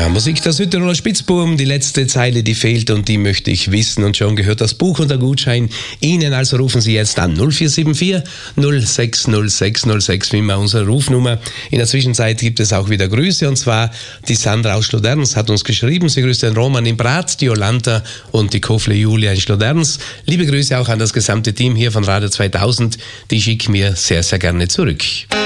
Ja, Musik der Südtiroler Spitzbuben, die letzte Zeile, die fehlt und die möchte ich wissen. Und schon gehört das Buch und der Gutschein Ihnen, also rufen Sie jetzt an 0474 060606, wie immer unsere Rufnummer. In der Zwischenzeit gibt es auch wieder Grüße, und zwar die Sandra aus Schloderns hat uns geschrieben. Sie grüßt den Roman in Brat, die Jolanta und die Kofle Julia in Schloderns. Liebe Grüße auch an das gesamte Team hier von Radio 2000, die schicken mir sehr, sehr gerne zurück.